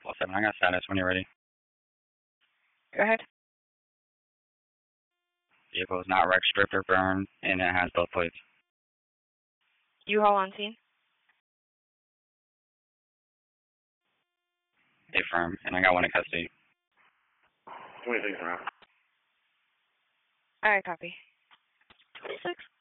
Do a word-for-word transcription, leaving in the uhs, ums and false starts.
Well, seven, I got status when you're ready. Go ahead. Vehicle is not wrecked, stripped, or burned, and it has both plates. U-Haul on scene. Affirm, and I got one in custody. twenty-six around. All right, copy. twenty-six.